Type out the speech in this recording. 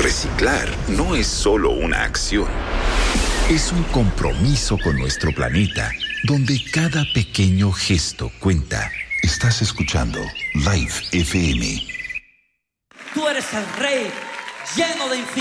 Reciclar no es solo una acción. Es un compromiso con nuestro planeta, donde cada pequeño gesto cuenta. Estás escuchando Live FM. Tú eres el Rey, lleno de infinito.